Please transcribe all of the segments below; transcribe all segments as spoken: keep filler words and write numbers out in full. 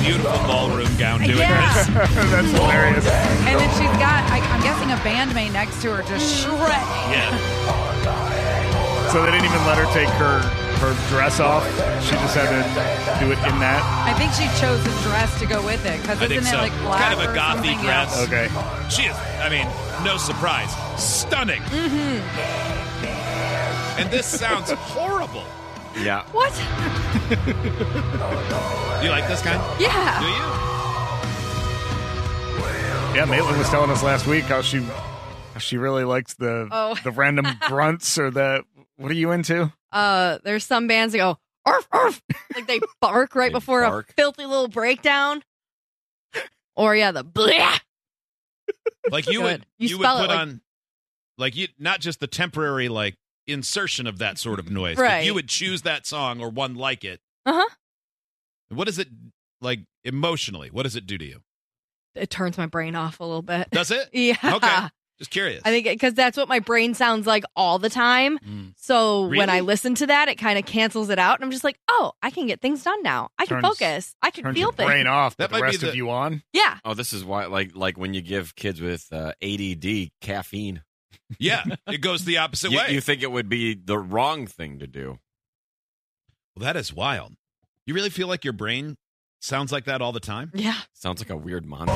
beautiful ballroom gown doing Yeah. this. That's hilarious. And then she's got, I, I'm guessing, a bandmate next to her just shredding. Yeah. So they didn't even let her take her, her dress off. She just had to do it in that. I think she chose a dress to go with it because I isn't think it so. like black Kind of a or gothy something dress. else? Okay. She is, I mean, no surprise. Stunning. Mm-hmm. And this sounds horrible. Yeah. What? You like this kind? Do Yeah. you? Yeah, Maitland was telling us last week how she how she really likes the Oh. the random grunts or the what are you into? Uh, there's some bands that go arf arf, like they bark right They before bark. a filthy little breakdown. Or yeah, the blah. Like you would, Good. You you would spell it put like- on, like you, not just the temporary like insertion of that sort of noise, but Right. you would choose that song or one like it. Uh huh. What is it like emotionally? What does it do to you? It turns my brain off a little bit. Does it? Yeah. Okay. Just curious. I think because that's what my brain sounds like all the time. Mm. So when I Really? listen to that, it kind of cancels it out, and I'm just like, oh, I can get things done now. I can Turns- focus. I can Turns feel your things. brain off, That but the might be rest of the- you on. Yeah. Oh, this is why, like, like when you give kids with uh, A D D caffeine, Yeah, it goes the opposite you, way. you think it would be the wrong thing to do. Well, that is wild. You really feel like your brain sounds like that all the time? Yeah. Sounds like a weird monster.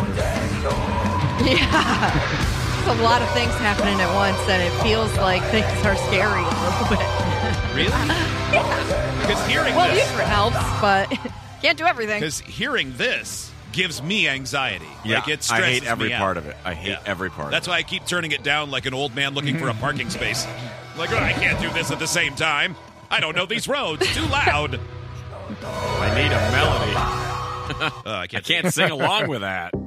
Yeah. There's a lot of things happening at once, and it feels like things are scary a little bit. Really? Yeah. Because hearing Well, this, usually helps, but can't do everything. because hearing this gives me anxiety. Yeah, like it I stresses hate every me out. part of it. I hate Yeah. every part That's of why I keep turning it down like an old man looking for a parking space. Like, oh, I can't do this at the same time. I don't know these roads. Too loud. it. I need a melody. Uh, I I can't. can't sing along with that.